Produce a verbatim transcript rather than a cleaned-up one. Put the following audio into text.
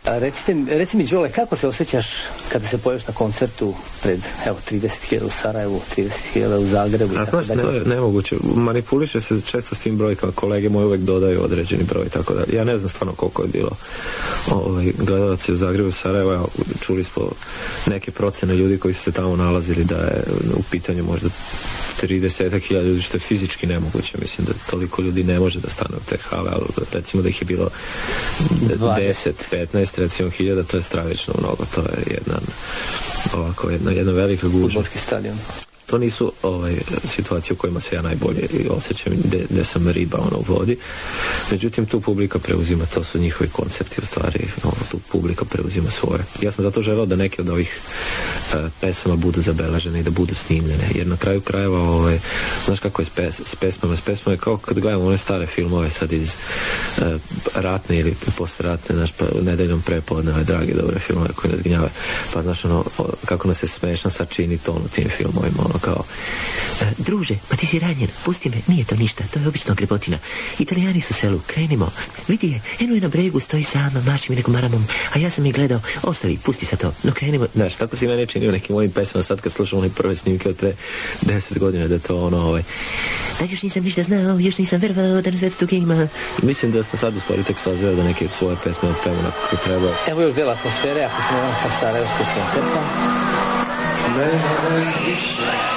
A recite, reci mi, Đole, kako se osjećaš kada se pojaviš na koncertu pred, evo, trideset hiljada u Sarajevu, trideset hiljada u Zagrebu? A znaš, ne, nemoguće. Manipuliše se često s tim brojkama. Kolege moje uvek dodaju određeni broj, tako da. Ja ne znam stvarno koliko je bilo ovaj, gledalaca u Zagrebu, u Sarajevu. Ja, čuli smo neke procene ljudi koji su se tamo nalazili da je u pitanju možda trideset hiljada ljudi, što je fizički nemoguće. Mislim da toliko ljudi ne može da stane u te hale, ali recimo da ih je bilo deset, petnaest recimo hiljada, to je stravično mnogo, to je jedna ovako, jedna, jedna velika gužva. Fudbalski stadion. To nisu ovaj, situacije u kojima se ja najbolje osjećam, gde, gde sam riba ono, u vodi. Međutim, tu publika preuzima, to su njihovi koncerti u stvari, ono, tu publika preuzima svoje. Ja sam zato želeo da neke od ovih uh, pesama budu zabeležene i da budu snimljene, jer na kraju krajeva ovaj, znaš kako je s, pes, s pesmama, s pesmama je kao kad gledamo one stare filmove sad iz uh, ratne ili posleratne, znaš, pa nedeljom prepodne, ove drage, dobre filmove koje nas gnjave, pa znaš ono, o, kako nas je smešno sad čini ton u tim filmovima, ono kao e, druže, pa ti si ranjen, pusti me, nije to ništa, to je obično grepotina. Italijani su selu, krenimo. Vidi je, eno je na bregu, stoji sama, maši mi nekom maramom, a ja sam je gledao, ostavi, pusti sa to, no krenimo. Znaš, tako si mene činio nekim mojim pesmama sad kad slušam one prve snimke od pre deset godina, da to ono, ovaj, da još nisam ništa znao, još nisam verovao da na svetu toga ima. Mislim da sam sad u stvari tek sazveo da neke svoje pesme otpevam onako kako treba. Evo još dela atmosfere, ako smo vam sa Sarajevskog koncerta.